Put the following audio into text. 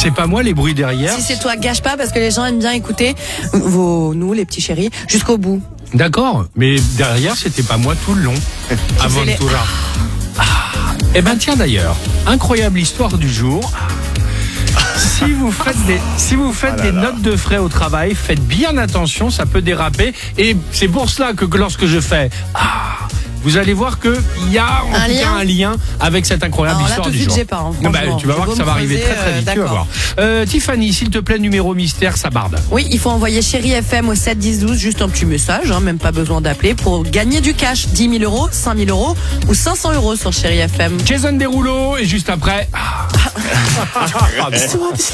C'est pas moi les bruits derrière. Si c'est toi, gâche pas parce que les gens aiment bien écouter nous, les petits chéris, jusqu'au bout. D'accord, mais derrière c'était pas moi tout le long. Aventura. Eh ben tiens d'ailleurs, incroyable histoire du jour. Si vous faites des notes de frais au travail, faites bien attention, ça peut déraper. Et c'est pour cela que lorsque je fais vous allez voir qu'il y a un lien avec cette incroyable histoire du jour. J'ai pas, hein, tu vas voir que ça va arriver très vite. Tu vas voir. Tiffany, s'il te plaît, numéro mystère, ça barde. Oui, il faut envoyer Chéri FM au 7 10 12, juste un petit message, même pas besoin d'appeler, pour gagner du cash, 10 000 euros, 5 000 euros ou 500 euros sur Chéri FM. Jason Derulo et juste après.